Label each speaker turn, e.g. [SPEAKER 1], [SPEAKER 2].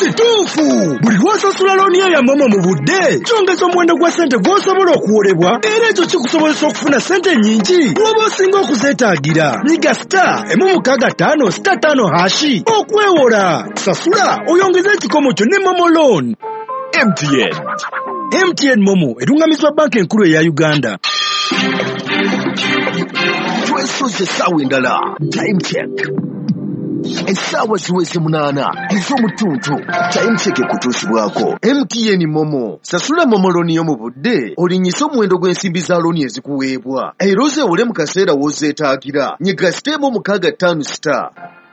[SPEAKER 1] Kituufu! Buli lw'osasula looni yo ya Momo mu budde, kyongeza omuwendo gwa ssente gw'osobola okuwolebwa, era ekyo kikusobozesa okufuna ssente nnyingi bw'oba osinga okuzeetaagira. Nyiga *165*5# okwewola. Sasula oyongeze ekikomo kyo ne Momo Loan. MTN Momo erungamizibwa banka enkulu eya Uganda.
[SPEAKER 2] Twesoze essaawa endala time check. Essaawa ziweze 8 ez'omutuntu. Time check ekutuusibwako MTN Momo. Sasula Momo looni yo mu budde olinnyisa omuwendo gw'ensimbi za looni ezikuweebwa era ozeewole mu kaseera w'ozeetaagira. Nyiga *165*.